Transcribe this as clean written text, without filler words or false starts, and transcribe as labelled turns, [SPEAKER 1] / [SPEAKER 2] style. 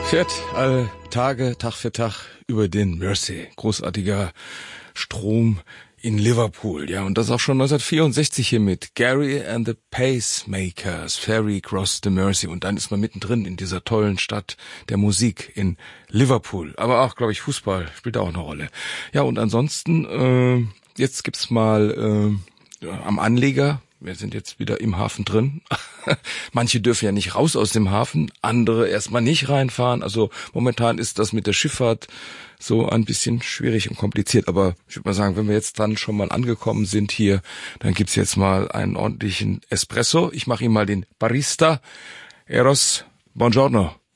[SPEAKER 1] Fährt alle Tage, Tag für Tag über den Mersey. Großartiger Strom in Liverpool. Ja, und das auch schon 1964 hier mit Gary and the Pacemakers, Ferry Across the Mersey. Und dann ist man mittendrin in dieser tollen Stadt der Musik in Liverpool. Aber auch, glaube ich, Fußball spielt auch eine Rolle. Ja, und ansonsten, jetzt gibt's mal am Anleger. Wir sind jetzt wieder im Hafen drin. Manche dürfen ja nicht raus aus dem Hafen, andere erstmal nicht reinfahren. Also momentan ist das mit der Schifffahrt so ein bisschen schwierig und kompliziert. Aber ich würde mal sagen, wenn wir jetzt dann schon mal angekommen sind hier, dann gibt's jetzt mal einen ordentlichen Espresso. Ich mache ihm mal den Barista. Eros, buongiorno.